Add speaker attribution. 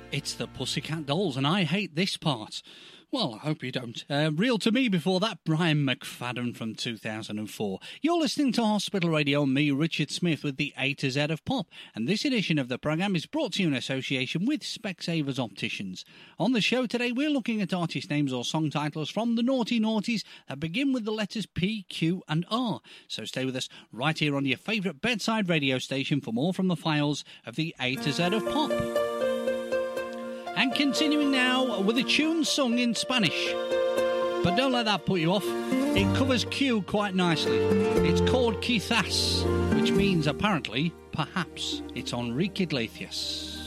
Speaker 1: It's the Pussycat Dolls, and I hate this part. Well, I hope you don't. Real to Me before that, Brian McFadden from 2004. You're listening to Hospital Radio and me, Richard Smith, with the A to Z of Pop, and this edition of the programme is brought to you in association with Specsavers Opticians. On the show today, we're looking at artist names or song titles from the Naughty Naughties that begin with the letters P, Q and R. So stay with us right here on your favourite bedside radio station for more from the files of the A to Z of Pop. And continuing now with a tune sung in Spanish. But don't let that put you off. It covers Q quite nicely. It's called Quizás, which means apparently, perhaps. It's Enrique Iglesias.